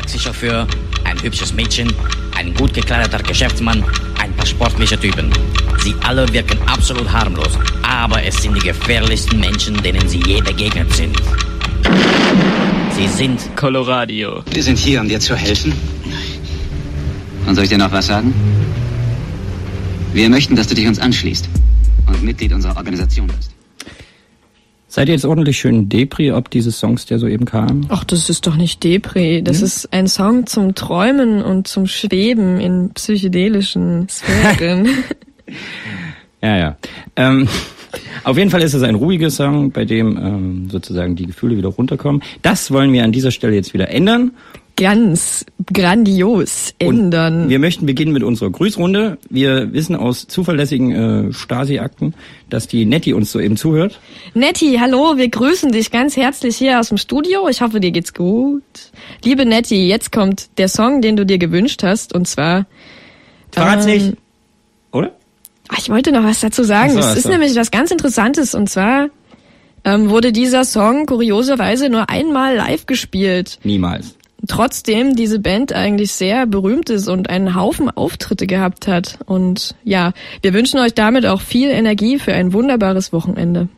Taxichauffeur, ein hübsches Mädchen, ein gut gekleideter Geschäftsmann, ein paar sportliche Typen. Sie alle wirken absolut harmlos, aber es sind die gefährlichsten Menschen, denen sie je begegnet sind. Sie sind Coloradio. Wir sind hier, um dir zu helfen. Und soll ich dir noch was sagen? Wir möchten, dass du dich uns anschließt und Mitglied unserer Organisation bist. Seid ihr jetzt ordentlich schön Depri, ob dieses Songs, der soeben kam? Ach, das ist doch nicht Depri. Das ist ein Song zum Träumen und zum Schweben in psychedelischen Sphären. Ja. Auf jeden Fall ist es ein ruhiger Song, bei dem sozusagen die Gefühle wieder runterkommen. Das wollen wir an dieser Stelle jetzt wieder ändern. Ganz grandios ändern. Und wir möchten beginnen mit unserer Grüßrunde. Wir wissen aus zuverlässigen Stasi-Akten, dass die Nettie uns soeben zuhört. Nettie, hallo, wir grüßen dich ganz herzlich hier aus dem Studio. Ich hoffe, dir geht's gut. Liebe Nettie, jetzt kommt der Song, den du dir gewünscht hast, und zwar... Verrat's nicht, oder? Ich wollte noch was dazu sagen. Das ist nämlich was ganz Interessantes, und zwar wurde dieser Song kurioserweise nur einmal live gespielt. Niemals. Trotzdem diese Band eigentlich sehr berühmt ist und einen Haufen Auftritte gehabt hat. Und ja, wir wünschen euch damit auch viel Energie für ein wunderbares Wochenende.